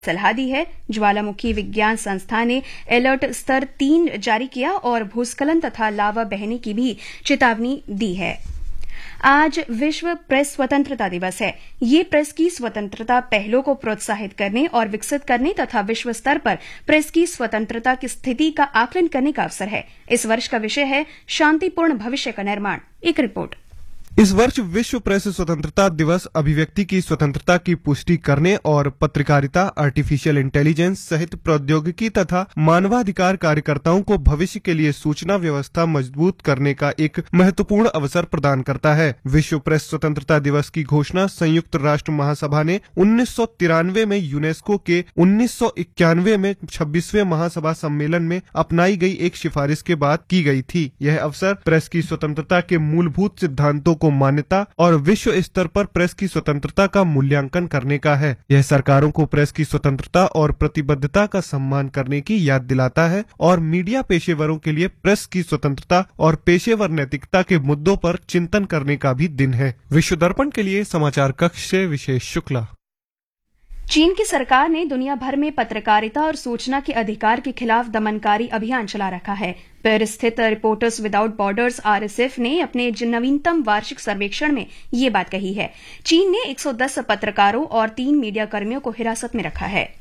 सलाह दी है। ज्वालामुखी विज्ञान संस्थान ने अलर्ट स्तर 3 जारी किया और भूस्खलन तथा लावा बहने की भी चेतावनी दी है। आज विश्व प्रेस स्वतंत्रता दिवस है। ये प्रेस की स्वतंत्रता पहलों को प्रोत्साहित करने और विकसित करने तथा विश्व स्तर पर प्रेस की स्वतंत्रता की स्थिति का आकलन करने का अवसर है। इस वर्ष का विषय है शांतिपूर्ण भविष्य का निर्माण। एक रिपोर्ट। इस वर्ष विश्व प्रेस स्वतंत्रता दिवस अभिव्यक्ति की स्वतंत्रता की पुष्टि करने और पत्रकारिता, आर्टिफिशियल इंटेलिजेंस सहित प्रौद्योगिकी तथा मानवाधिकार कार्यकर्ताओं को भविष्य के लिए सूचना व्यवस्था मजबूत करने का एक महत्वपूर्ण अवसर प्रदान करता है। विश्व प्रेस स्वतंत्रता दिवस की घोषणा संयुक्त राष्ट्र महासभा ने 1993 में यूनेस्को के 1991 में 26वें महासभा सम्मेलन में अपनाई गई एक सिफारिश के बाद की गई थी। यह अवसर प्रेस की स्वतंत्रता के मूलभूत सिद्धांतों को मान्यता और विश्व स्तर पर प्रेस की स्वतंत्रता का मूल्यांकन करने का है। यह सरकारों को प्रेस की स्वतंत्रता और प्रतिबद्धता का सम्मान करने की याद दिलाता है और मीडिया पेशेवरों के लिए प्रेस की स्वतंत्रता और पेशेवर नैतिकता के मुद्दों पर चिंतन करने का भी दिन है। विश्व दर्पण के लिए समाचार कक्ष से विशेष शुक्ला। चीन की सरकार ने दुनिया भर में पत्रकारिता और सूचना के अधिकार के खिलाफ दमनकारी अभियान चला रखा है। पेरिस स्थित रिपोर्टर्स विदाउट बॉर्डर्स RSF ने अपने नवीनतम वार्षिक सर्वेक्षण में ये बात कही है। चीन ने 110 पत्रकारों और 3 मीडिया कर्मियों को हिरासत में रखा है।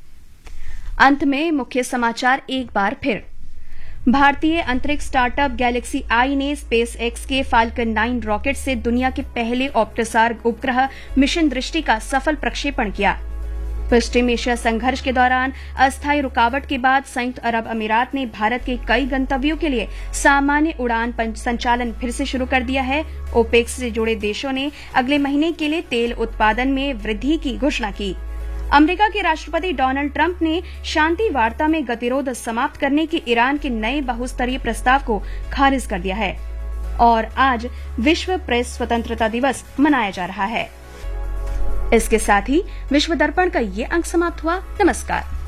अंत में मुख्य समाचार एक बार फिर। भारतीय अंतरिक्ष स्टार्टअप गैलेक्सी आई ने SpaceX के फाल्कन 9 रॉकेट से दुनिया के पहले ऑप्टोसार उपग्रह मिशन दृष्टि का सफल प्रक्षेपण किया। पश्चिम एशिया संघर्ष के दौरान अस्थायी रुकावट के बाद संयुक्त अरब अमीरात ने भारत के कई गंतव्यों के लिए सामान्य उड़ान संचालन फिर से शुरू कर दिया है। ओपेक से जुड़े देशों ने अगले महीने के लिए तेल उत्पादन में वृद्धि की घोषणा की। अमेरिका के राष्ट्रपति डोनाल्ड ट्रंप ने शांति वार्ता में गतिरोध समाप्त करने के ईरान के नए बहुस्तरीय प्रस्ताव को खारिज कर दिया है। और आज विश्व प्रेस स्वतंत्रता दिवस मनाया जा रहा है। इसके साथ ही विश्व दर्पण का ये अंक समाप्त हुआ। नमस्कार।